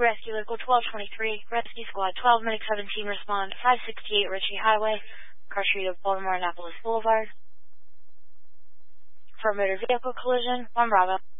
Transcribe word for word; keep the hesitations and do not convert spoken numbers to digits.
Rescue Local twelve twenty-three, Rescue Squad twelve, Medic seventeen, respond five sixty-eight Ritchie Highway, Car Street of Baltimore Annapolis Boulevard. For a motor vehicle collision, one Bravo.